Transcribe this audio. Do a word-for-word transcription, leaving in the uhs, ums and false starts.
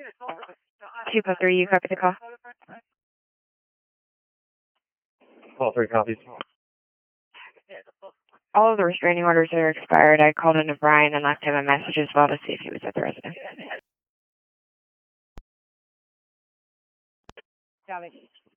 two plus three, you copy the call? Call three copies. All of the restraining orders are expired. I called in to Brian and left him a message as well to see if he was at the residence. Got it.